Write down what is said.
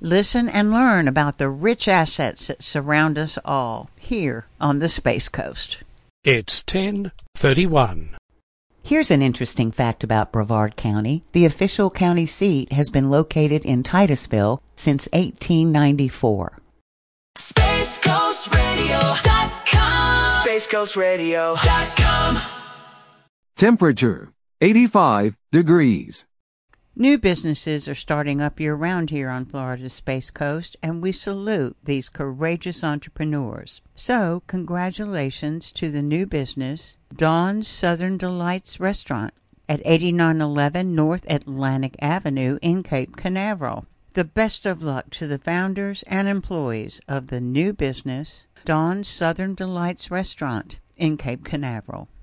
Listen and learn about the rich assets that surround us all here on the Space Coast. It's 10:31. Here's an interesting fact about Brevard County. The official county seat has been located in Titusville since 1894. SpaceCoastRadio.com. SpaceCoastRadio.com. Temperature 85 degrees. New businesses are starting up year-round here on Florida's Space Coast, and we salute these courageous entrepreneurs. So, congratulations to the new business, Dawn's Southern Delights Restaurant, at 8911 North Atlantic Avenue in Cape Canaveral. The best of luck to the founders and employees of the new business, Dawn's Southern Delights Restaurant in Cape Canaveral.